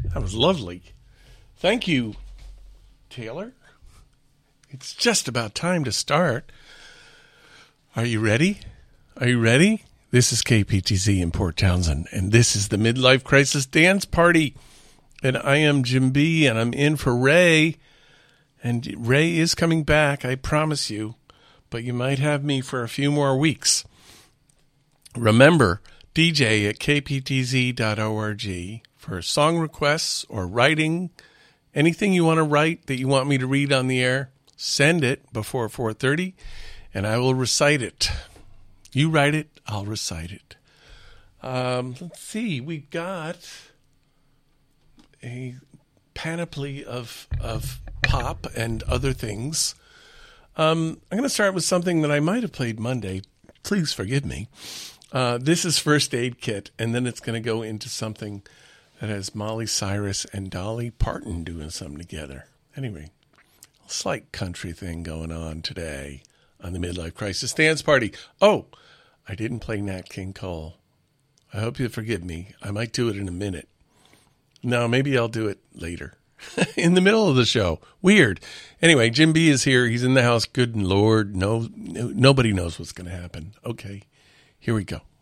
That was lovely. Thank you, Taylor. It's just about time to start. Are you ready? Are you ready? This is KPTZ in Port Townsend, and this is the Midlife Crisis Dance Party. And I am Jim B, and I'm in for Ray. And Ray is coming back, I promise you. But you might have me for a few more weeks. Remember, DJ at kptz.org for song requests or writing. Anything you want to write that you want me to read on the air, send it before 4:30, and I will recite it. You write it, I'll recite it. Let's see, we've got a panoply of pop and other things. I'm going to start with something that I might have played Monday. Please forgive me. This is First Aid Kit, and then it's going to go into something that has Molly Cyrus and Dolly Parton doing something together. Anyway, a slight country thing going on today on the Midlife Crisis Dance Party. Oh, I didn't play Nat King Cole. I hope you'll forgive me. I might do it in a minute. No, maybe I'll do it later. In the middle of the show. Weird. Anyway, Jim B is here. He's in the house. Good Lord. No, nobody knows what's going to happen. Okay, here we go.